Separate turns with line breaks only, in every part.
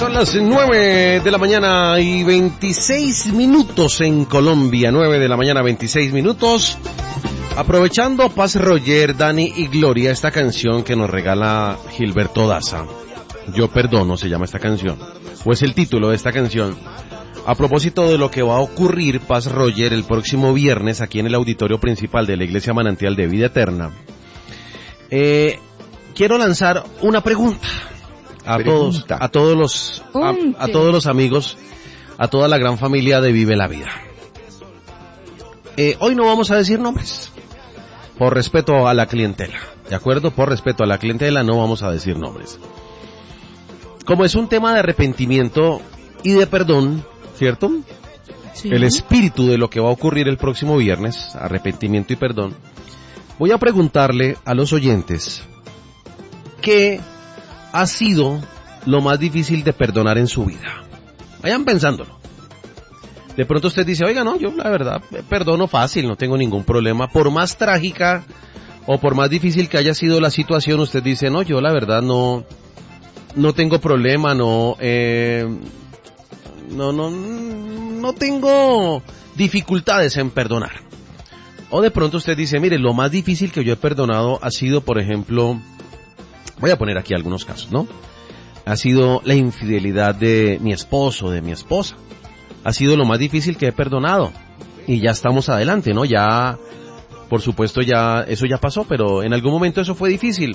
Son las 9 de la mañana y 26 minutos en Colombia. 9 de la mañana, 26 minutos. Aprovechando Paz Roger, Dani y Gloria, esta canción que nos regala Gilberto Daza. Yo perdono, se llama esta canción. O es el título de esta canción. A propósito de lo que va a ocurrir, Paz Roger, el próximo viernes aquí en el auditorio principal de la Iglesia Manantial de Vida Eterna. Quiero lanzar una pregunta. A todos los amigos, a toda la gran familia de Vive la Vida. Hoy no vamos a decir nombres, por respeto a la clientela, ¿de acuerdo? Por respeto a la clientela no vamos a decir nombres. Como es un tema de arrepentimiento y de perdón, ¿cierto? Sí. El espíritu de lo que va a ocurrir el próximo viernes, arrepentimiento y perdón. Voy a preguntarle a los oyentes, ¿qué ha sido lo más difícil de perdonar en su vida? Vayan pensándolo. De pronto usted dice, oiga, no, yo la verdad perdono fácil, no tengo ningún problema. Por más trágica o por más difícil que haya sido la situación, usted dice, no, yo la verdad no tengo problema, no tengo dificultades en perdonar. O de pronto usted dice, mire, lo más difícil que yo he perdonado ha sido, por ejemplo, voy a poner aquí algunos casos, ¿no? Ha sido la infidelidad de mi esposo, de mi esposa. Ha sido lo más difícil que he perdonado. Y ya estamos adelante, ¿no? Ya, por supuesto, ya eso ya pasó, pero en algún momento eso fue difícil.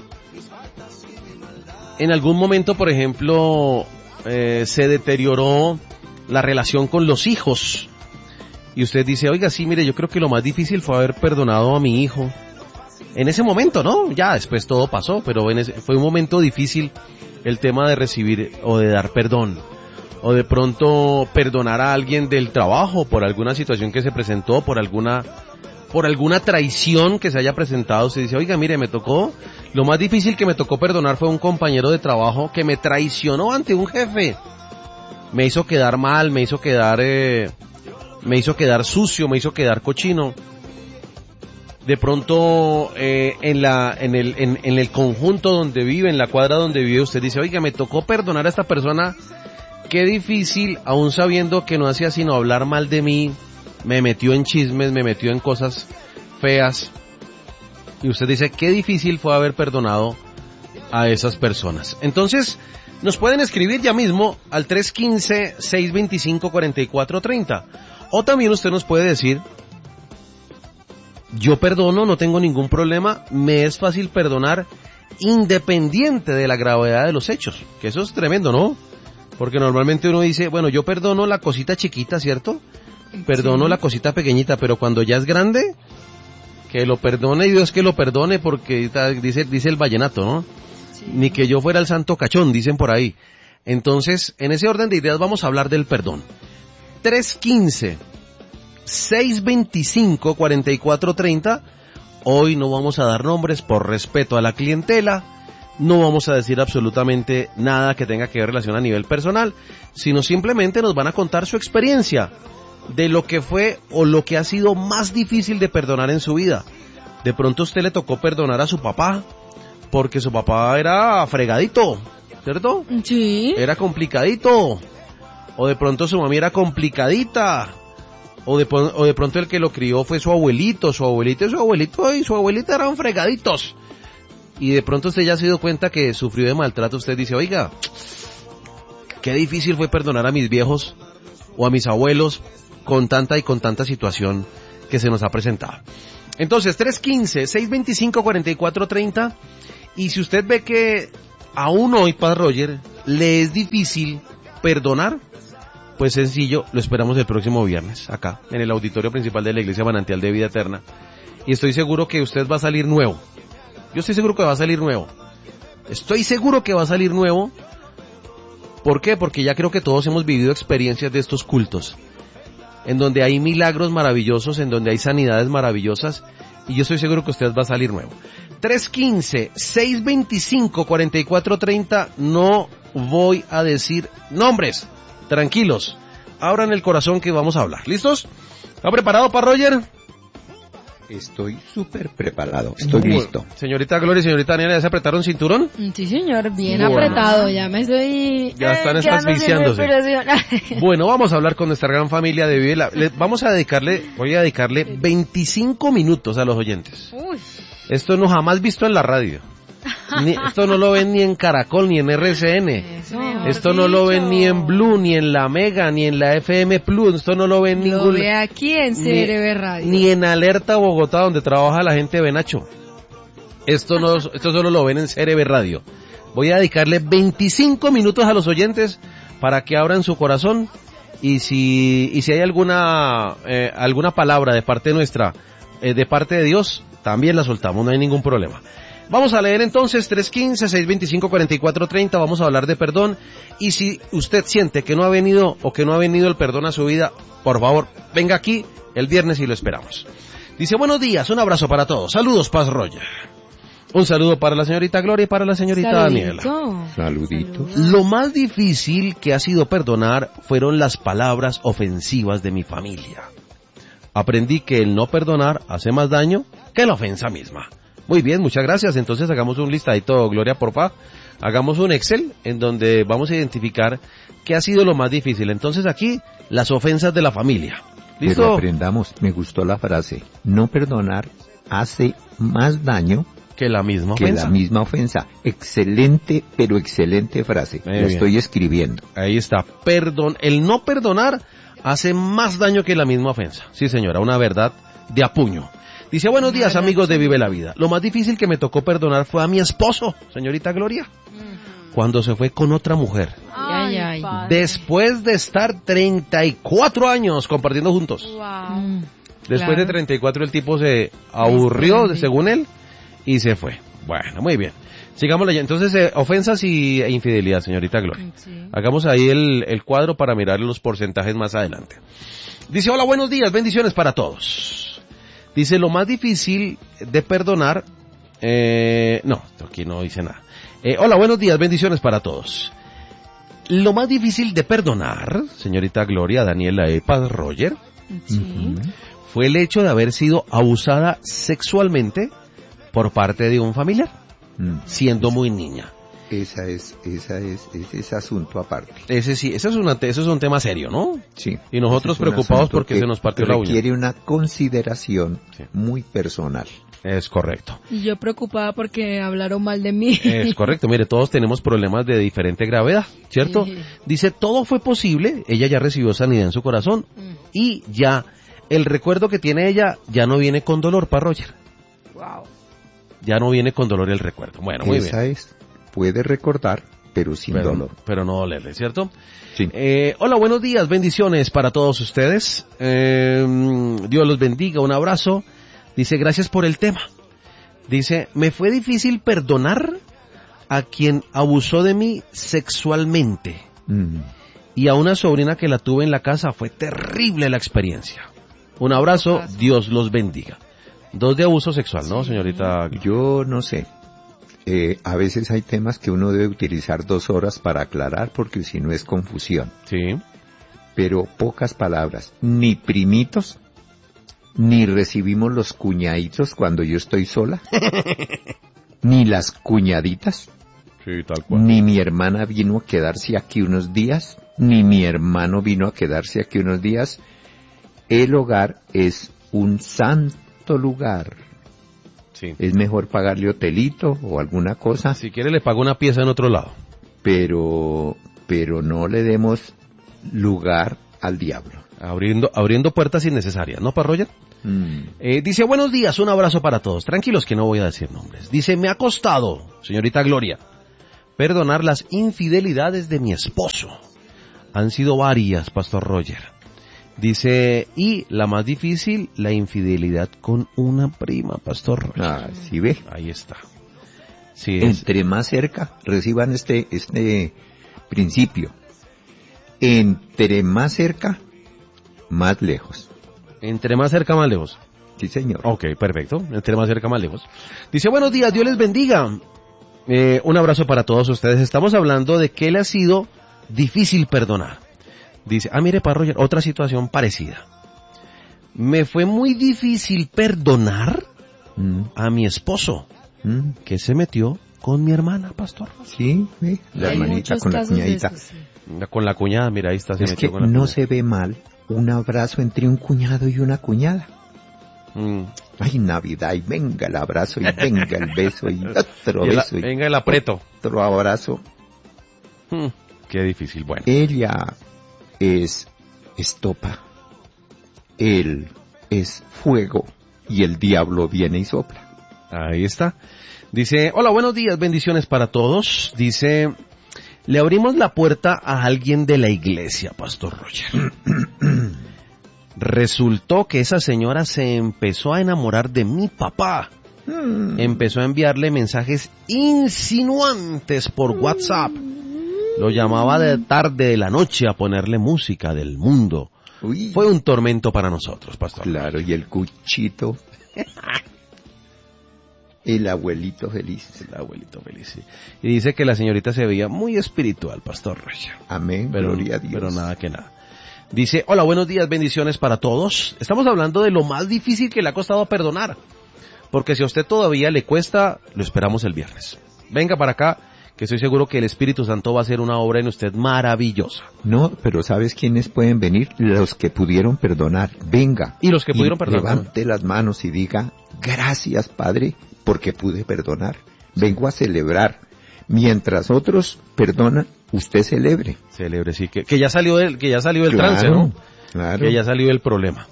En algún momento, por ejemplo, se deterioró la relación con los hijos. Y usted dice, oiga, sí, mire, yo creo que lo más difícil fue haber perdonado a mi hijo. En ese momento, ¿no? Ya después todo pasó, pero fue un momento difícil el tema de recibir o de dar perdón. O de pronto perdonar a alguien del trabajo por alguna situación que se presentó, por alguna traición que se haya presentado. Se dice, oiga, mire, lo más difícil que me tocó perdonar fue un compañero de trabajo que me traicionó ante un jefe. Me hizo quedar mal, me hizo quedar sucio, me hizo quedar cochino. De pronto, en el conjunto donde vive, en la cuadra donde vive, usted dice, oiga, me tocó perdonar a esta persona. Qué difícil, aún sabiendo que no hacía sino hablar mal de mí, me metió en chismes, me metió en cosas feas. Y usted dice, qué difícil fue haber perdonado a esas personas. Entonces, nos pueden escribir ya mismo al 315-625-4430. O también usted nos puede decir, yo perdono, no tengo ningún problema, me es fácil perdonar independiente de la gravedad de los hechos. Que eso es tremendo, ¿no? Porque normalmente uno dice, bueno, yo perdono la cosita chiquita, ¿cierto? Perdono sí, la cosita pequeñita, pero cuando ya es grande, que lo perdone y Dios que lo perdone, porque dice el vallenato, ¿no? Sí. Ni que yo fuera el santo cachón, dicen por ahí. Entonces, en ese orden de ideas vamos a hablar del perdón. 315-625-4430. Hoy no vamos a dar nombres por respeto a la clientela. No vamos a decir absolutamente nada que tenga que ver relación a nivel personal, sino simplemente nos van a contar su experiencia de lo que fue o lo que ha sido más difícil de perdonar en su vida. De pronto a usted le tocó perdonar a su papá, porque su papá era fregadito, ¿cierto? Sí. Era complicadito. O de pronto su mami era complicadita. O de pronto el que lo crió fue su abuelito y su abuelita eran fregaditos. Y de pronto usted ya se dio cuenta que sufrió de maltrato. Usted dice, oiga, qué difícil fue perdonar a mis viejos o a mis abuelos con tanta situación que se nos ha presentado. Entonces, 315-625-4430. Y si usted ve que aún hoy, Paz Roger, le es difícil perdonar, pues sencillo, lo esperamos el próximo viernes, acá, en el auditorio principal de la Iglesia Manantial de Vida Eterna. Y estoy seguro que usted va a salir nuevo. Yo estoy seguro que va a salir nuevo. ¿Por qué? Porque ya creo que todos hemos vivido experiencias de estos cultos, en donde hay milagros maravillosos, en donde hay sanidades maravillosas, y yo estoy seguro que usted va a salir nuevo. 315-625-4430, no voy a decir nombres. Tranquilos, abran el corazón que vamos a hablar. ¿Listos? ¿Está preparado para Roger?
Estoy súper preparado, estoy listo.
Señorita Gloria y señorita Daniela, ¿ya se apretaron cinturón?
Sí, señor, bien
Bueno.
apretado, ya me estoy...
Ya están
quedando sin
asfixiándose.
respiración.
Bueno, vamos a hablar con nuestra gran familia de Vive la... voy a dedicarle 25 minutos a los oyentes.
Uy,
Esto no jamás visto en la radio. Esto no lo ven ni en Caracol, ni en RCN.
eso.
Esto no lo ven ni en Blue, ni en la Mega, ni en la FM Plus. Esto no lo ven en
Lo
ningún...
ve aquí en CRB Radio.
Ni en Alerta Bogotá, donde trabaja la gente de Benacho. Esto solo lo ven en CRB Radio. Voy a dedicarle 25 minutos a los oyentes para que abran su corazón y si hay alguna palabra de parte nuestra, de parte de Dios, también la soltamos, no hay ningún problema. Vamos a leer entonces 315-625-4430, vamos a hablar de perdón, y si usted siente que no ha venido el perdón a su vida, por favor, venga aquí el viernes y lo esperamos. Dice, buenos días, un abrazo para todos, saludos Paz Roger. Un saludo para la señorita Gloria y para la señorita Daniela.
Saluditos.
Lo más difícil que ha sido perdonar fueron las palabras ofensivas de mi familia. Aprendí que el no perdonar hace más daño que la ofensa misma. Muy bien, muchas gracias. Entonces hagamos un listadito, Gloria, porfa. Hagamos un Excel en donde vamos a identificar qué ha sido lo más difícil. Entonces aquí, las ofensas de la familia. ¿Listo?
Pero aprendamos, me gustó la frase, no perdonar hace más daño
Que la misma
que
ofensa.
la misma ofensa. Excelente, pero excelente frase.
Muy
La
bien.
estoy escribiendo.
Ahí está. El no perdonar hace más daño que la misma ofensa. Sí, señora, una verdad de a puño. Dice, buenos días, amigos de Vive la Vida. Lo más difícil que me tocó perdonar fue a mi esposo, señorita Gloria, cuando se fue con otra mujer.
Ay, ay.
Después de estar 34 años compartiendo juntos.
Wow.
Después de 34 el tipo se aburrió, según él, y se fue. Bueno, muy bien. Sigámosle ya. Entonces, ofensas e infidelidad, señorita Gloria.
Sí.
Hagamos ahí el cuadro para mirar los porcentajes más adelante. Dice, hola, buenos días, bendiciones para todos. Dice, lo más difícil de perdonar... no, aquí no dice nada. Hola, buenos días, bendiciones para todos. Lo más difícil de perdonar, señorita Gloria, Daniela, Paz Roger,
Sí.
fue el hecho de haber sido abusada sexualmente por parte de un familiar, siendo muy niña.
Ese es asunto aparte.
Ese sí, eso es un tema serio, ¿no?
Sí.
Y nosotros
Ese es un
preocupados
asunto
porque
que
se nos partió la uña.
requiere una consideración
Sí.
muy personal.
Es correcto.
Y yo preocupada porque hablaron mal de mí.
Es correcto, mire, todos tenemos problemas de diferente gravedad, ¿cierto?
Sí.
Dice, todo fue posible, ella ya recibió sanidad en su corazón y ya el recuerdo que tiene ella ya no viene con dolor, para Roger.
Wow.
Ya no viene con dolor el recuerdo. Bueno, muy
Esa
bien.
puede recordar, pero sin dolor.
Pero no dolerle, ¿cierto?
Sí.
Hola, buenos días, bendiciones para todos ustedes. Dios los bendiga, un abrazo. Dice, gracias por el tema. Dice, me fue difícil perdonar a quien abusó de mí sexualmente. Y a una sobrina que la tuve en la casa fue terrible la experiencia. Un abrazo, Dios los bendiga. 2 de abuso sexual, ¿no, señorita?
Yo no sé. A veces hay temas que uno debe utilizar 2 horas para aclarar porque si no es confusión.
Sí.
Pero pocas palabras. Ni primitos, ni recibimos los cuñaditos cuando yo estoy sola, ni las cuñaditas,
Sí, tal cual.
ni mi hermana vino a quedarse aquí unos días, ni mi hermano vino a quedarse aquí unos días. El hogar es un santo lugar.
Sí.
Es mejor pagarle hotelito o alguna cosa,
Si quiere le pago una pieza en otro lado.
pero no le demos lugar al diablo.
Abriendo puertas innecesarias, ¿no, para Roger? Dice, buenos días, un abrazo para todos. Tranquilos que no voy a decir nombres. Dice, me ha costado, señorita Gloria, perdonar las infidelidades de mi esposo. Han sido varias, Pastor Roger. Dice, y la más difícil, la infidelidad con una prima, Pastor Roger.
Ah, ¿sí ve?
Ahí está. Sí, es.
Entre más cerca, reciban este principio. Entre más cerca, más lejos.
Entre más cerca, más lejos.
Sí, señor.
Ok, perfecto. Entre más cerca, más lejos. Dice, buenos días, Dios les bendiga. Un abrazo para todos ustedes. Estamos hablando de que le ha sido difícil perdonar. Dice, mire, para Roger, otra situación parecida. Me fue muy difícil perdonar
Mm,
a mi esposo,
mm.
que se metió con mi hermana, pastor.
Sí, ve, la
Hay
hermanita
muchos
con la
casos de
cuñadita.
esos, sí.
Con la cuñada, mira, ahí está. Se
Es
metió
que
con la
no
cuñada.
se ve mal un abrazo entre un cuñado y una cuñada.
Mm.
Ay, Navidad, y venga el abrazo, y venga el beso, y otro
Y
beso, y
venga el apreto.
otro abrazo.
Mm. Qué difícil, bueno.
Ella es estopa, él es fuego, y el diablo viene y sopla.
Ahí está. Dice, hola, buenos días, bendiciones para todos. Dice, le abrimos la puerta a alguien de la iglesia, Pastor Roger. Resultó que esa señora se empezó a enamorar de mi papá. Empezó a enviarle mensajes insinuantes por WhatsApp. Lo llamaba de tarde de la noche a ponerle música del mundo.
Uy,
Fue un tormento para nosotros, Pastor.
claro, y el cuchito. El abuelito feliz.
El abuelito feliz. Sí. Y dice que la señorita se veía muy espiritual, Pastor Roger.
Amén,
Pero,
gloria a Dios.
pero nada que nada. Dice, hola, buenos días, bendiciones para todos. Estamos hablando de lo más difícil que le ha costado perdonar. Porque si a usted todavía le cuesta, lo esperamos el viernes. Venga para acá, que estoy seguro que el Espíritu Santo va a hacer una obra en usted maravillosa.
No, pero ¿sabes quiénes pueden venir? Los que pudieron perdonar. Venga.
Y los que pudieron perdonar.
Levante las manos y diga, gracias, Padre, porque pude perdonar. Vengo a celebrar. Mientras otros perdonan, usted celebre.
Celebre, sí, que ya salió del
Claro,
trance, ¿no?
Claro.
Que ya salió del problema.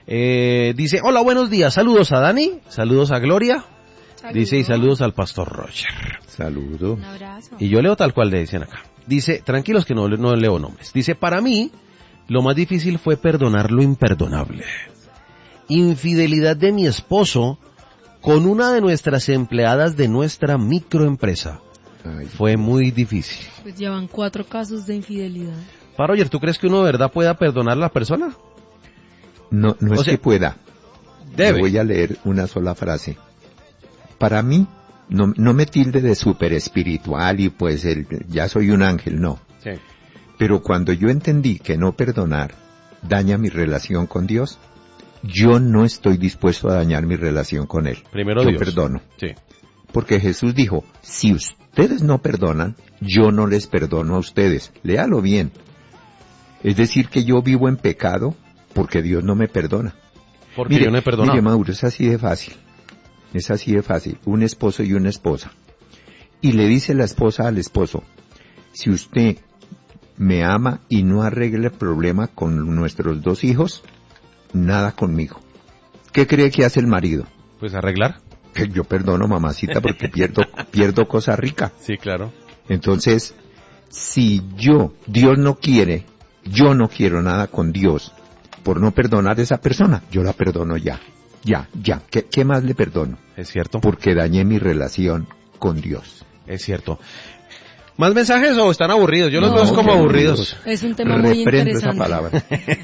Dice, hola, buenos días, saludos a Dani, saludos a Gloria, dice, y saludos al Pastor Roger.
Saludo.
Un abrazo.
Y yo leo tal cual le dicen acá. Dice, tranquilos que no leo nombres. Dice, para mí, lo más difícil fue perdonar lo imperdonable. Infidelidad de mi esposo con una de nuestras empleadas de nuestra microempresa.
Ay,
Fue muy difícil.
Pues llevan 4 casos de infidelidad.
Roger, ¿tú crees que uno de verdad pueda perdonar a la persona?
no
O
es
sea,
que pueda.
Debe.
Le voy a leer una sola frase. Para mí, no me tilde de súper espiritual y pues ya soy un ángel, no.
Sí.
Pero cuando yo entendí que no perdonar daña mi relación con Dios, yo no estoy dispuesto a dañar mi relación con Él.
Primero
yo
Dios.
perdono.
Sí.
Porque Jesús dijo, si ustedes no perdonan, yo no les perdono a ustedes. Léalo bien. Es decir, que yo vivo en pecado porque Dios no me perdona.
Porque yo no he perdonado.
Mire, Mauro, es así de fácil. Es así de fácil. Un esposo y una esposa. Y le dice la esposa al esposo, si usted me ama y no arregla el problema con nuestros 2 hijos, nada conmigo. ¿Qué cree que hace el marido?
Pues arreglar.
Que yo perdono, mamacita, porque pierdo cosa rica.
Sí, claro.
Entonces, si Dios no quiere, yo no quiero nada con Dios, por no perdonar a esa persona, yo la perdono ya. ¿Qué más le perdono?
Es cierto.
Porque dañé mi relación con Dios.
Es cierto. ¿Más mensajes o están aburridos? Yo los
No,
veo como
qué
aburridos.
Es un tema muy
Reprendo
interesante.
esa palabra.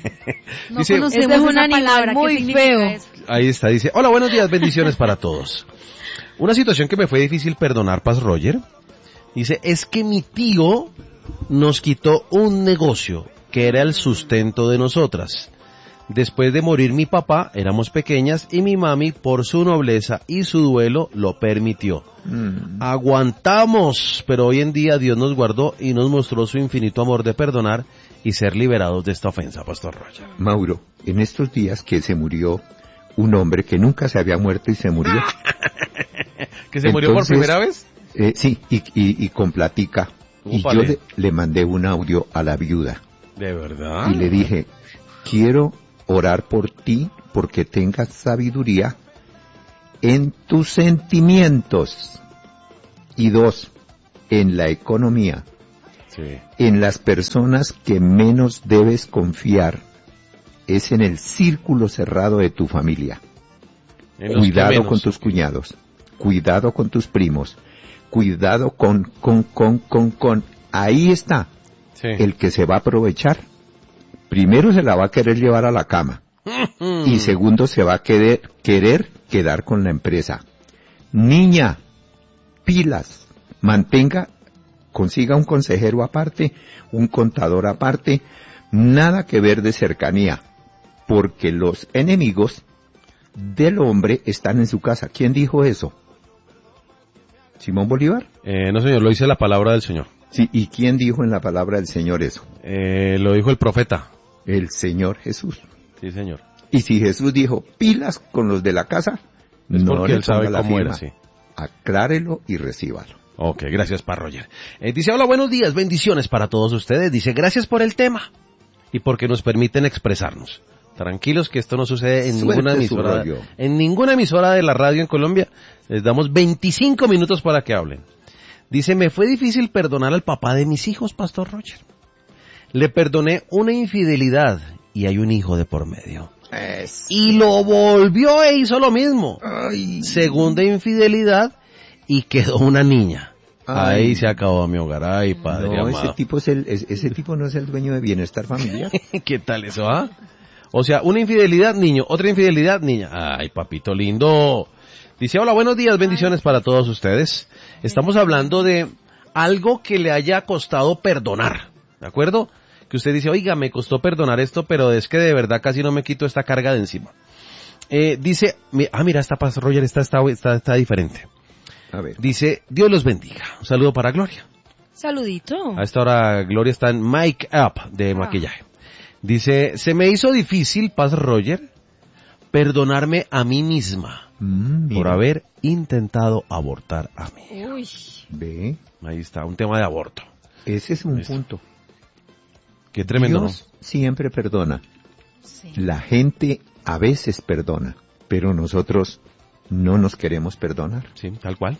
No
Dice-
conocemos
Este es un
esa
animal
palabra, ¿qué
muy
significa
feo.
eso?
Ahí está, dice, hola, buenos días, bendiciones para todos. Una situación que me fue difícil perdonar, Paz Roger, dice, es que mi tío nos quitó un negocio que era el sustento de nosotras. Después de morir mi papá, éramos pequeñas y mi mami, por su nobleza y su duelo, lo permitió. Aguantamos, pero hoy en día Dios nos guardó y nos mostró su infinito amor de perdonar y ser liberados de esta ofensa, Pastor Roger.
Mauro, en estos días que se murió un hombre que nunca se había muerto y se murió.
¿Que se murió por
Entonces,
primera vez?
Sí, y con platica. Y yo
Úpale.
le mandé un audio a la viuda.
¿De verdad?
Y le dije, quiero orar por ti porque tengas sabiduría en tus sentimientos. Y 2, en la economía.
Sí.
En las personas que menos debes confiar es en el círculo cerrado de tu familia.
En los que
Cuidado
menos.
con tus cuñados, cuidado con tus primos, cuidado con. Ahí está
Sí.
el que se va a aprovechar. Primero se la va a querer llevar a la cama y segundo se va a querer quedar con la empresa. Niña, pilas, consiga un consejero aparte, un contador aparte, nada que ver de cercanía. porque los enemigos del hombre están en su casa. ¿Quién dijo eso? ¿Simón Bolívar?
No, señor, lo dice la palabra del Señor.
Sí, ¿y quién dijo en la palabra del Señor eso?
Lo dijo el profeta.
El Señor Jesús.
Sí, señor.
Y si Jesús dijo, pilas con los de la casa,
Es
no
porque
le
él sabe
ponga la
cómo era,
firma.
sí.
Aclárelo y recíbalo.
Ok, gracias, Pa Roger. Dice, hola, buenos días, bendiciones para todos ustedes. Dice, gracias por el tema y porque nos permiten expresarnos. Tranquilos que esto no sucede en
Suelte
ninguna
su
emisora.
rollo.
En ninguna emisora de la radio en Colombia. Les damos 25 minutos para que hablen. Dice, me fue difícil perdonar al papá de mis hijos, Pastor Roger. Le perdoné una infidelidad y hay un hijo de por medio. Y lo volvió e hizo lo mismo.
Ay.
Segunda infidelidad y quedó una niña.
Ay.
Ahí se acabó mi hogar. Ay, padre
No,
amado.
ese tipo no es el dueño de bienestar familiar.
¿Qué tal eso, ah? O sea, una infidelidad, niño. Otra infidelidad, niña. Ay, papito lindo. Dice, hola, buenos días, bendiciones para todos ustedes. Estamos hablando de algo que le haya costado perdonar. ¿De acuerdo? Que usted dice, oiga, me costó perdonar esto, pero es que de verdad casi no me quito esta carga de encima. Dice, mira, esta Pastor Roger está diferente.
A ver.
Dice, Dios los bendiga. Un saludo para Gloria.
Saludito.
A esta hora Gloria está en Make Up de maquillaje. Dice, se me hizo difícil, Pastor Roger, perdonarme a mí misma
Mira.
por haber intentado abortar a mí.
Uy.
Ve,
Ahí está, un tema de aborto.
ese es un
Listo.
punto.
Qué tremendo,
Dios siempre perdona.
Sí.
La gente a veces perdona, pero nosotros no nos queremos perdonar.
¿no? Sí, tal cual.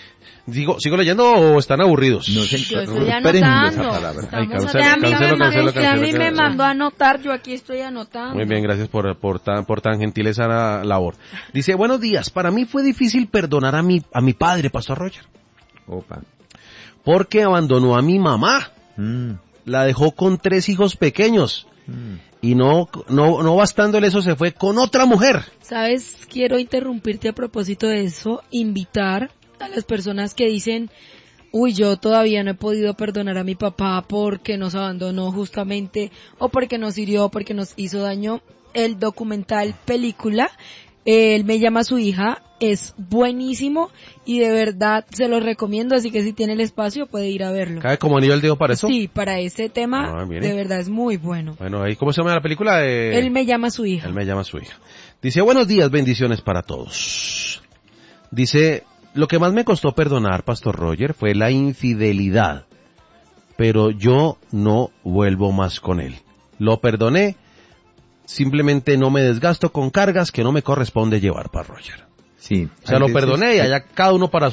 ¿Sigo leyendo o están aburridos?
No sé,
Yo estoy
reprendo
anotando.
esa palabra.
Ay,
Estamos
cancelo,
a mí
cancelo,
me
cancelo,
usted a mí
cancelo,
me
cancelo.
mandó a anotar, yo aquí estoy anotando.
Muy bien, gracias por tan gentil esa labor. Dice, buenos días, para mí fue difícil perdonar a mi padre, Pastor Roger,
Opa.
porque abandonó a mi mamá,
Mm,
la dejó con 3 hijos pequeños, y no bastándole eso se fue con otra mujer.
¿Sabes? Quiero interrumpirte a propósito de eso, invitar a las personas que dicen, uy, yo todavía no he podido perdonar a mi papá porque nos abandonó justamente, o porque nos hirió, porque nos hizo daño. El documental película, Él me llama a su hija, es buenísimo y de verdad se lo recomiendo, así que si tiene el espacio puede ir a verlo.
¿Cae como anillo al dedo para eso?
Sí, para ese tema
Ah, mire.
de verdad es muy bueno.
Bueno, ahí, ¿cómo se llama la película?
Él me llama a su hija.
Él me llama a su hija. Dice, buenos días, bendiciones para todos. Dice, lo que más me costó perdonar, Pastor Roger, fue la infidelidad. Pero yo no vuelvo más con él. Lo perdoné, simplemente no me desgasto con cargas que no me corresponde llevar, Pastor Roger.
sí.
O sea,
hay
lo
veces
perdoné y
que-
allá cada uno para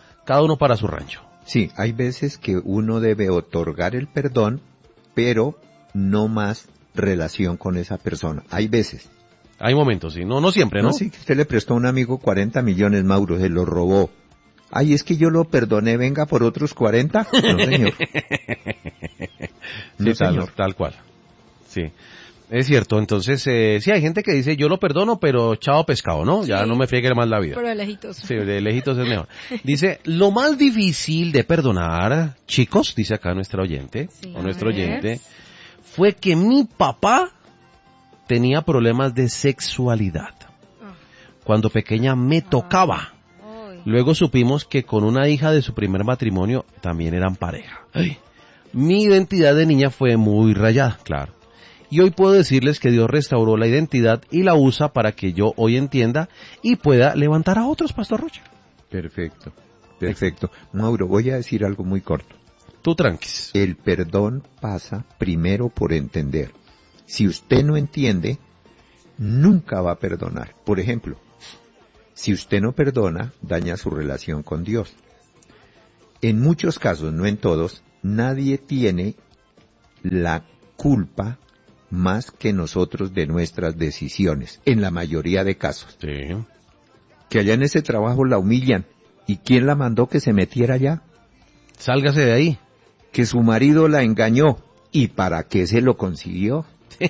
su rancho.
Sí, hay veces que uno debe otorgar el perdón, pero no más relación con esa persona. Hay veces.
Hay momentos, sí, no siempre, ¿no?
No, sí, que usted le prestó a un amigo 40 millones, Mauro, se lo robó. Ay, es que yo lo perdoné, venga por otros 40. No, señor. No,
Sí,
señor.
tal cual. Sí. Es cierto, entonces, sí hay gente que dice, yo lo perdono, pero chao pescado, ¿no? Ya
Sí.
no me friegue más la vida.
Pero de lejitos.
Sí, de lejitos es mejor. Dice, lo más difícil de perdonar, chicos, dice acá nuestra oyente,
Sí,
o nuestro
a ver.
oyente, fue que mi papá tenía problemas de sexualidad.
Ah.
Cuando pequeña me tocaba.
Ay.
Luego supimos que con una hija de su primer matrimonio también eran pareja. Ay. Mi identidad de niña fue muy rayada, claro. Y hoy puedo decirles que Dios restauró la identidad y la usa para que yo hoy entienda y pueda levantar a otros, Pastor Roger.
Perfecto, perfecto. Mauro, voy a decir algo muy corto.
Tú tranquis.
El perdón pasa primero por entender. Si usted no entiende, nunca va a perdonar. Por ejemplo, si usted no perdona, daña su relación con Dios. En muchos casos, no en todos, nadie tiene la culpa más que nosotros de nuestras decisiones, en la mayoría de casos.
Sí.
Que allá en ese trabajo la humillan. ¿Y quién la mandó que se metiera allá?
Sálgase de ahí.
Que su marido la engañó. ¿Y para qué se lo consiguió?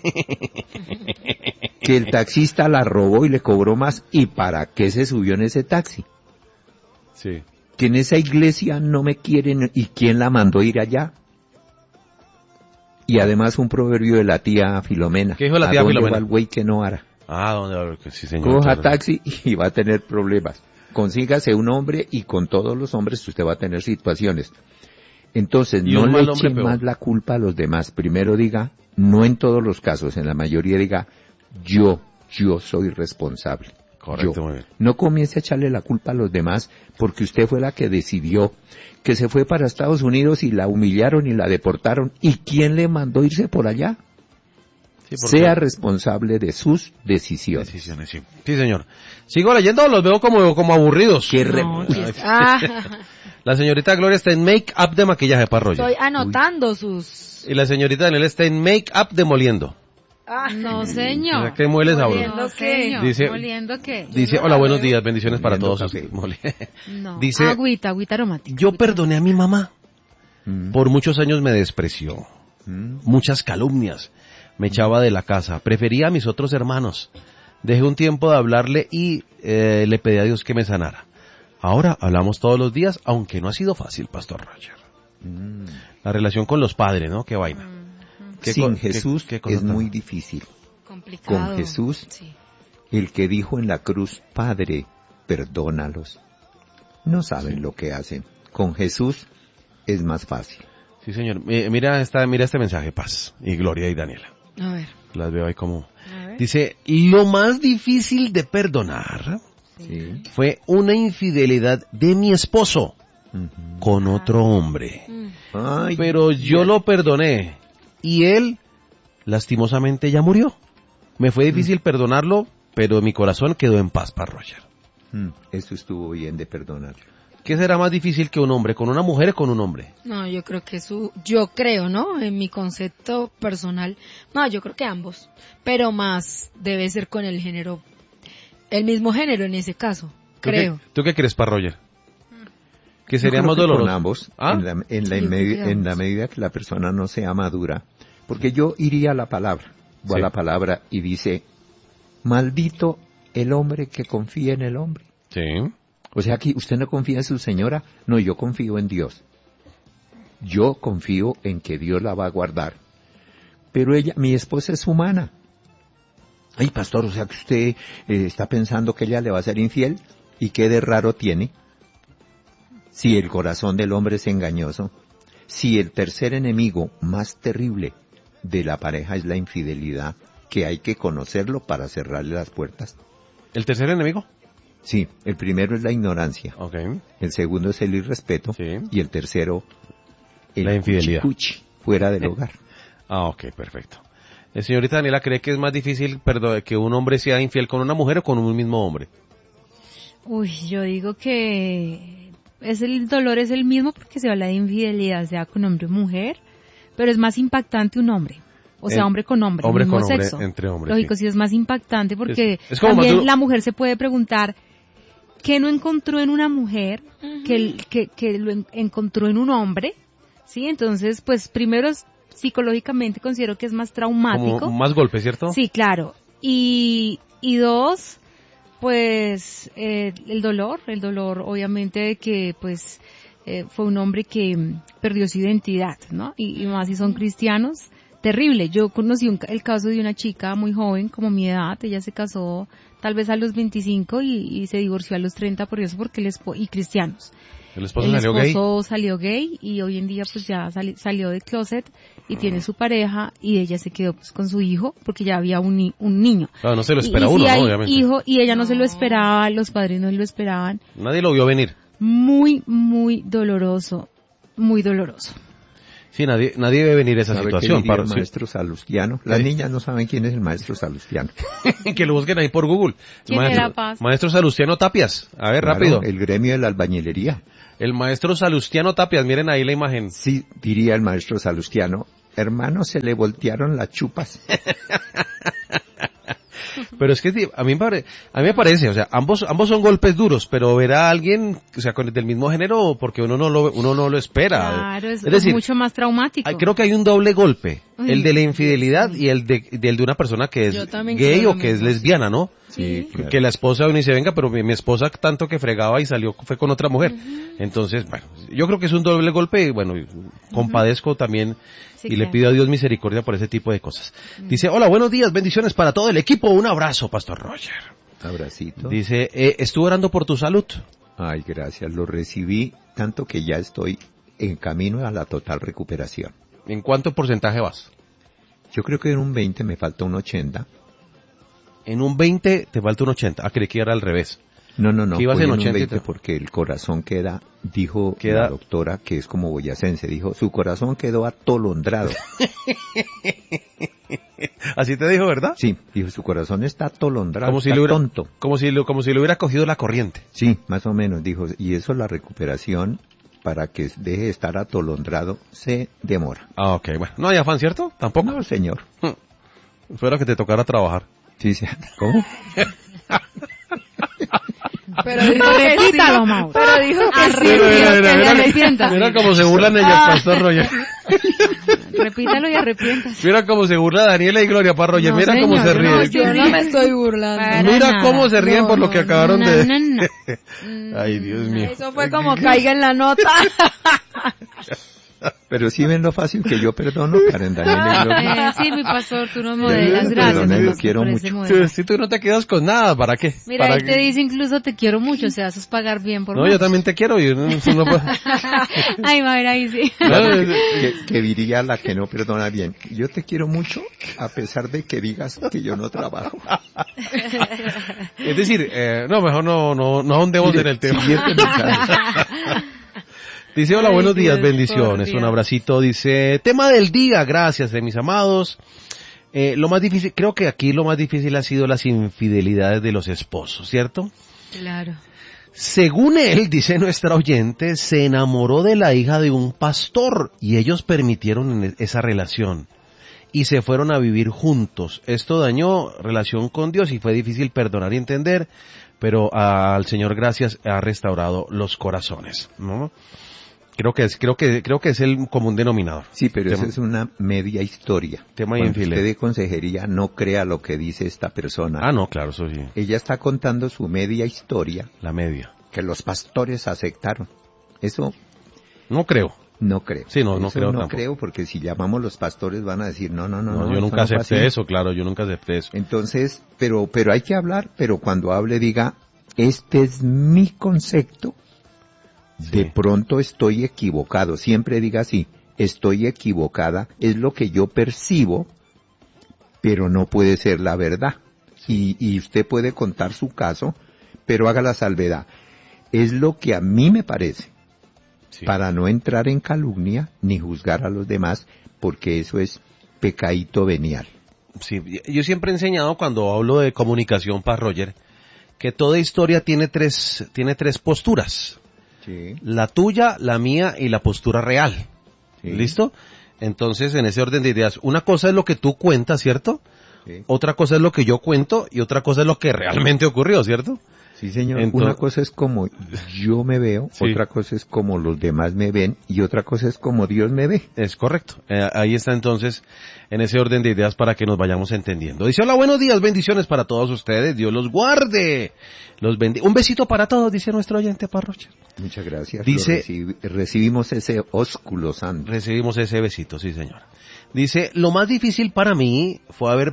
Que el taxista la robó y le cobró más. ¿Y para qué se subió en ese taxi?
Sí.
Que en esa iglesia no me quieren. ¿Y quién la mandó ir allá? Y además un proverbio de la tía Filomena.
¿Qué dijo la tía
¿A dónde
Filomena?
va el güey que no hará?
Ah, ¿dónde? Sí, señor.
Coja
claro.
taxi y va a tener problemas. Consígase un hombre y con todos los hombres usted va a tener situaciones. Entonces,
Y
no
un
le
mal hombre
eche
peor.
más la culpa a los demás. Primero diga, no en todos los casos, en la mayoría diga, yo soy responsable.
Correcto,
Yo.
muy bien.
No comience a echarle la culpa a los demás porque usted fue la que decidió que se fue para Estados Unidos y la humillaron y la deportaron. ¿Y quién le mandó irse por allá?
Sí, porque-
Sea responsable de sus decisiones.
Decisiones, sí. Sí, señor. ¿Sigo leyendo o los veo como aburridos?
Qué
No,
Uy,
La señorita Gloria está en make-up de maquillaje para Roger.
estoy anotando sus...
Y la señorita Daniela está en make-up de moliendo.
No,
O
señor.
sea, ¿qué mueles sabroso?
Moliendo.
No, señor.
Dice-
¿Moliendo qué?
Dice, hola, buenos días, bendiciones para
Moliendo
todos.
café.
No.
Dice,
Agüita aromática.
yo perdoné a mi mamá.
Mm.
Por muchos años me despreció. Muchas calumnias. Me echaba de la casa. Prefería a mis otros hermanos. Dejé un tiempo de hablarle y le pedí a Dios que me sanara. Ahora hablamos todos los días, aunque no ha sido fácil, Pastor Roger. La relación con los padres, ¿no? Qué vaina. ¿Qué
Sin
co- qué-
Jesús
qué cosa
es
tan-
muy difícil.
Complicado.
Con Jesús,
Sí.
el que dijo en la cruz, Padre, perdónalos. No saben lo que hacen. Con Jesús es más fácil.
Sí, señor. Mira este mensaje, Paz y Gloria y Daniela.
A ver.
Las veo ahí como...
A ver.
Dice, lo más difícil de perdonar
¿Sí?
fue una infidelidad de mi esposo
Ujú.
con otro hombre.
Ay,
Pero yo lo perdoné y él, lastimosamente, ya murió. Me fue difícil perdonarlo, pero mi corazón quedó en paz, para Roger.
Eso estuvo bien de perdonar.
¿Qué será más difícil que un hombre? ¿Con una mujer o con un hombre?
No, yo creo que yo creo, ¿no? En mi concepto personal, no, yo creo que ambos, pero más debe ser con el género, el mismo género en ese caso, creo.
¿Tú qué crees, para Roger? Que
Yo
sería
creo
más
que
doloroso.
con ambos,
¿Ah?
en la
Yo creo que
en la
ambos.
medida que la persona no sea madura. Porque yo iría a la palabra,
Sí.
a la palabra y dice, maldito el hombre que confía en el hombre.
Sí.
O sea que usted no confía en su señora, no, yo confío en Dios. Yo confío en que Dios la va a guardar. Pero mi esposa es humana. Ay, pastor, o sea que usted está pensando que ella le va a ser infiel, ¿y qué de raro tiene? Si el corazón del hombre es engañoso, si el tercer enemigo más terrible de la pareja es la infidelidad, que hay que conocerlo para cerrarle las puertas.
¿El tercer enemigo?
Sí, el primero es la ignorancia.
Ok.
El segundo es el irrespeto.
Sí.
Y el tercero, el
La infidelidad.
cuchicuchi, fuera del hogar.
Ah, ok, perfecto. Señorita Daniela, ¿cree que es más difícil que un hombre sea infiel con una mujer o con un mismo hombre?
Uy, yo digo que el dolor es el mismo porque se habla de infidelidad, sea con hombre o mujer, pero es más impactante un hombre. O sea, hombre con hombre,
hombre
mismo
con hombre,
sexo.
entre hombres,
Lógico,
sí.
sí es más impactante porque
Es como
también
más duro.
la mujer se puede preguntar qué no encontró en una mujer que lo encontró en un hombre, ¿sí? Entonces, pues primero psicológicamente considero que es más traumático.
Como más golpe, ¿cierto?
Sí, claro. Y dos, pues el dolor obviamente de que pues fue un hombre que perdió su identidad, ¿no? Y más si son cristianos, terrible. Yo conocí el caso de una chica muy joven, como mi edad, ella se casó tal vez a los 25 y se divorció a los 30 por eso, porque y cristianos.
El esposo salió gay.
Salió gay y hoy en día pues ya salió de closet y tiene su pareja y ella se quedó pues con su hijo porque ya había un niño.
Claro, no se lo espera
y
uno,
si
¿no?
hay
Obviamente.
hijo y ella no se lo esperaba, los padres no lo esperaban.
Nadie lo vio venir.
Muy, muy doloroso, muy doloroso.
Sí, nadie debe venir a esa
¿Sabe qué
situación.
diría el
sí.
maestro Salustiano? Las
Sí.
niñas no saben quién es el maestro Salustiano.
Que lo busquen ahí por Google.
¿Quién era, Paz?
Maestro Salustiano Tapias. A ver,
Claro,
rápido.
el gremio de la albañilería.
El maestro Salustiano Tapias. Miren ahí la imagen.
Sí, diría el maestro Salustiano, hermano, se le voltearon las chupas.
Pero es que a mí me parece, o sea, ambos son golpes duros, pero ver a alguien, o sea, del mismo género, porque uno no lo espera.
Claro, es
decir,
mucho más traumático.
creo que hay un doble golpe. El de la infidelidad y el de una persona que
Yo
es
también
gay
creo
o
lo
que es
mismo.
lesbiana, ¿no?
Sí, claro.
Que la esposa de uno dice, venga, pero mi esposa tanto que fregaba y salió, fue con otra mujer. Entonces, bueno, yo creo que es un doble golpe y bueno, compadezco también
Sí,
y le
claro.
pido a Dios misericordia por ese tipo de cosas. Dice, hola, buenos días, bendiciones para todo el equipo, un abrazo, Pastor Roger.
Abracito.
Dice, estuve orando por tu salud.
Ay, gracias, lo recibí tanto que ya estoy en camino a la total recuperación.
¿En cuánto porcentaje vas?
Yo creo que en un 20 me falta un 80.
En un 20 te falta un 80. Ah, creí que era al revés.
No,
Que ibas
voy
en
en
80
un
y
20
te-
porque el corazón dijo
Queda-
la doctora, que es como boyacense, dijo, su corazón quedó atolondrado.
Así te dijo, ¿verdad?
Sí, dijo, su corazón está atolondrado,
Como si,
está
le hubiera,
tonto.
como si le hubiera cogido la corriente.
Sí, más o menos, dijo, y eso la recuperación, para que deje de estar atolondrado, se demora.
Ah, ok, bueno. No hay afán, ¿cierto? Tampoco.
No, señor.
Fuera que te tocara trabajar.
Sí, sí. ¿Cómo?
Pero dijo que sí.
Repítalo, Mauro.
Pero dijo que sí.
Arrepiéntase, que le arrepienta.
Mira cómo se burlan ellos, Pastor Roger.
Repítalo y arrepiéntase.
Mira cómo se burla Daniela y Gloria para Roger.
No,
Mira cómo
señor,
se
no,
ríe.
Yo no me estoy burlando.
Para
Mira
nada.
cómo se ríen
No,
por lo
no,
que acabaron
no,
de...
no, no.
Ay, Dios mío.
Eso fue como caiga en la nota.
Pero sí ven lo fácil que yo perdono, Karen Daniela y Gloria.
Sí, mi pastor, tú nos modelas. Gracias,
Perdone,
mi
lo
pastor,
quiero
por ese
mucho.
modelo.
Si tú no te quedas con nada, ¿para qué?
Mira,
¿Para
él te
qué?
dice incluso te quiero mucho, o sea, haces pagar bien por
No,
más.
yo también te quiero. Yo no puedo...
Ay, Mayra, ahí sí.
Que diría la que no perdona bien. Yo te quiero mucho, a pesar de que digas que yo no trabajo.
Es decir, no, mejor no ahondemos en el tema.
Siguiente mensaje.
Dice, hola,
Ay,
buenos días,
Dios,
bendiciones,
por
un
Dios.
abracito. Dice, tema del día, gracias de mis amados. Lo más difícil, creo que aquí lo más difícil ha sido las infidelidades de los esposos, ¿cierto?
Claro.
Según él, dice nuestra oyente, se enamoró de la hija de un pastor y ellos permitieron esa relación y se fueron a vivir juntos. Esto dañó relación con Dios y fue difícil perdonar y entender, pero al Señor gracias ha restaurado los corazones, ¿no? Creo que es el común denominador.
Sí, pero
Tema-
esa es una media historia.
Tema de
Cuando
infidelidad.
usted de consejería no crea lo que dice esta persona.
Ah, no, claro, eso sí,
Ella está contando su media historia
la media.
que los pastores aceptaron. Eso
No creo.
no creo.
Sí, no
Eso
creo
no
tampoco.
creo porque si llamamos los pastores van a decir no,
No, yo
eso
nunca
no fue
acepté
así.
eso, claro, yo nunca acepté eso.
Entonces, pero hay que hablar, pero cuando hable diga, este es mi concepto, de
Sí.
pronto estoy equivocado, siempre diga así, estoy equivocada, es lo que yo percibo, pero no puede ser la verdad. Y usted puede contar su caso, pero haga la salvedad. Es lo que a mí me parece,
Sí.
para no entrar en calumnia ni juzgar a los demás, porque eso es pecadito venial.
Sí, yo siempre he enseñado cuando hablo de comunicación para Roger que toda historia tiene tres posturas.
Sí.
La tuya, la mía y la postura real.
Sí.
¿Listo? Entonces, en ese orden de ideas, una cosa es lo que tú cuentas, ¿cierto?
Sí.
Otra cosa es lo que yo cuento y otra cosa es lo que realmente ocurrió, ¿cierto?
Sí, señor.
Entonces-
Una cosa es como yo me veo,
Sí.
otra cosa es como los demás me ven y otra cosa es como Dios me ve.
Es correcto. Ahí está entonces, en ese orden de ideas para que nos vayamos entendiendo. Dice, hola, buenos días, bendiciones para todos ustedes, Dios los guarde. Un besito para todos, dice nuestro oyente Parrocha.
Muchas gracias.
Dice-
Recibimos ese ósculo santo.
Recibimos ese besito, sí señor. Dice, lo más difícil para mí fue haber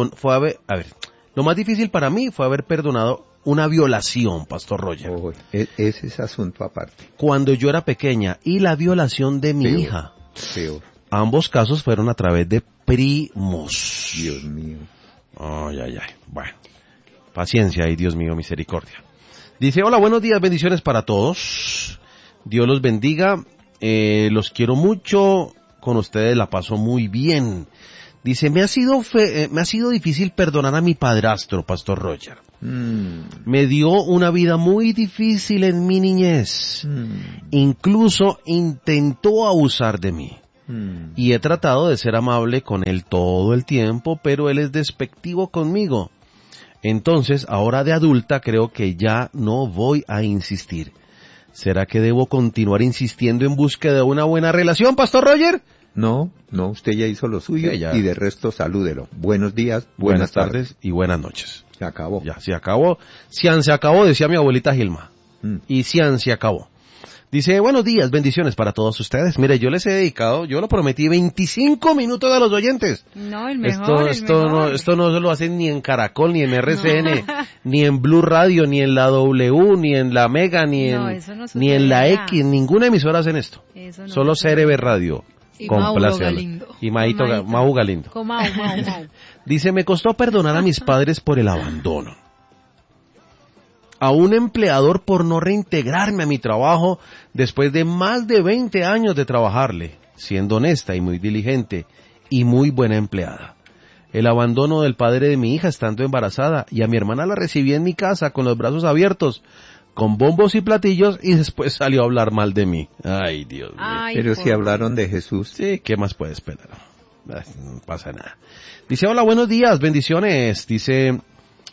perdonado una violación, Pastor Roger.
Oh, ese es asunto aparte.
Cuando yo era pequeña y la violación de mi
Peor.
hija.
Peor.
Ambos casos fueron a través de primos.
Dios mío.
Ay. Bueno. Paciencia y Dios mío, misericordia. Dice, hola, buenos días, bendiciones para todos. Dios los bendiga. Los quiero mucho. Con ustedes la paso muy bien. Dice, me ha sido difícil perdonar a mi padrastro, Pastor Roger. Me dio una vida muy difícil en mi niñez. Incluso intentó abusar de mí. Y he tratado de ser amable con él todo el tiempo, pero él es despectivo conmigo. Entonces, ahora de adulta, creo que ya no voy a insistir. ¿Será que debo continuar insistiendo en búsqueda de una buena relación, Pastor Roger?
No, usted ya hizo lo suyo
Sí, ya.
y de resto salúdelo. Buenos días,
Buenas tardes y buenas noches.
Se acabó.
Ya, se acabó. Cian se acabó, decía mi abuelita Gilma.
Mm.
Y Cian se acabó. Dice, buenos días, bendiciones para todos ustedes. Mire, yo les he dedicado, yo lo prometí, 25 minutos a los oyentes.
No, el mejor,
Esto no se lo hacen ni en Caracol, ni en RCN, ni en Blue Radio, ni en la W, ni en la Mega, ni
No,
en,
eso no
ni en la
sucede
X, ninguna emisora hacen esto.
Eso no
Solo
sucede.
CRB Radio.
Y
Complace
Mauro
a la-
Galindo.
Y Maito
Con Maito.
Mau Galindo.
Con Mau.
Dice, me costó perdonar a mis padres por el abandono. A un empleador por no reintegrarme a mi trabajo después de más de 20 años de trabajarle, siendo honesta y muy diligente y muy buena empleada. El abandono del padre de mi hija estando embarazada y a mi hermana la recibí en mi casa con los brazos abiertos, con bombos y platillos y después salió a hablar mal de mí. Ay, Dios mío.
Ay,
Pero
por
si hablaron de Jesús.
Sí, ¿qué más puede esperar? No pasa nada. Dice, hola, buenos días, bendiciones. Dice,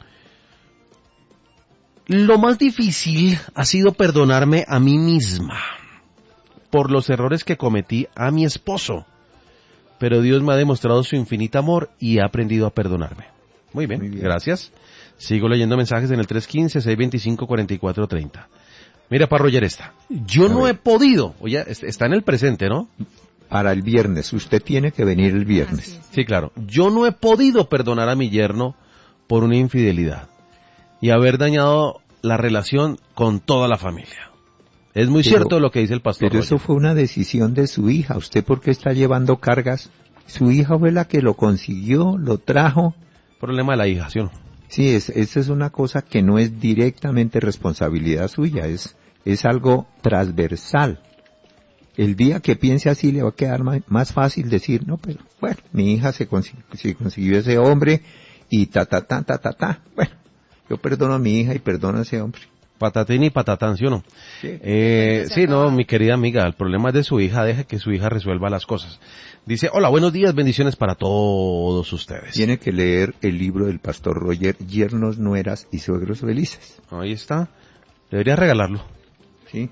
lo más difícil ha sido perdonarme a mí misma por los errores que cometí a mi esposo. Pero Dios me ha demostrado su infinito amor y he aprendido a perdonarme. Muy bien,
Muy bien.
gracias. Sigo leyendo mensajes en el 315-625-4430. Mira, Parroyer esta. Yo
A
no
ver.
he podido, oye, está en el presente, ¿no?
Para el viernes, usted tiene que venir el viernes.
Así es.
Sí, claro. Yo no he podido perdonar a mi yerno por una infidelidad y haber dañado la relación con toda la familia. Es muy
Pero-
cierto lo que dice el pastor
Pero eso
Roger.
fue una decisión de su hija. ¿Usted por qué está llevando cargas? Su hija fue la que lo consiguió, lo trajo.
Problema de la hija, ¿sí o no?
Sí, esa es una cosa que no es directamente responsabilidad suya, es algo transversal. El día que piense así le va a quedar más fácil decir, no, pero bueno, mi hija se consiguió ese hombre y ta. Bueno, yo perdono a mi hija y perdono a ese hombre.
Patatín y patatán, ¿sí o no?
Sí.
Sí, no, mi querida amiga, el problema es de su hija, deje que su hija resuelva las cosas. Dice, hola, buenos días, bendiciones para todos ustedes.
Tiene que leer el libro del pastor Roger, Yernos, Nueras y Suegros Felices.
Ahí está. Debería regalarlo.
Sí.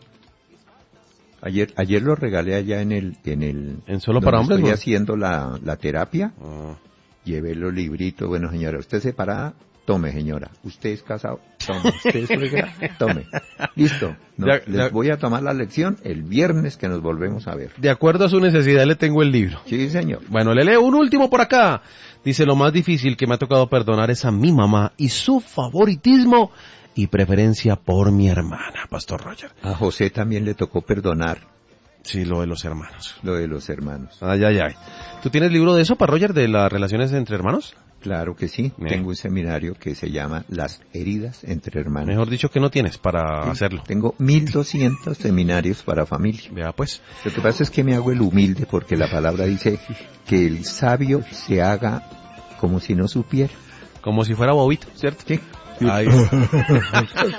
Ayer lo regalé allá en
Solo para
donde
hombres,
estoy
¿no?
haciendo la terapia.
Ah,
Llevé los libritos. Bueno, señora, usted es separada, tome, señora. Usted es casado, tome. Usted es suegra, tome. Listo. No, les voy a tomar la lección el viernes que nos volvemos a ver.
de acuerdo a su necesidad le tengo el libro.
Sí, señor.
Bueno, le leo un último por acá. Dice, lo más difícil que me ha tocado perdonar es a mi mamá y su favoritismo y preferencia por mi hermana, Pastor Roger.
A José también le tocó perdonar
Sí, lo de los hermanos.
lo de los hermanos.
Ay, ay, ay. ¿Tú tienes libro de eso, Pastor Roger, de las relaciones entre hermanos?
Claro que sí.
Bien.
Tengo un seminario que se llama Las heridas entre hermanos.
Mejor dicho que no tienes para
Sí,
hacerlo.
Tengo 1200 seminarios para familia.
Vea pues.
Lo que pasa es que me hago el humilde porque la palabra dice que el sabio se haga como si no supiera.
Como si fuera bobito, ¿cierto?
Sí.
Ay.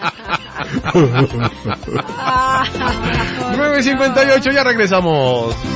9:58, ya regresamos.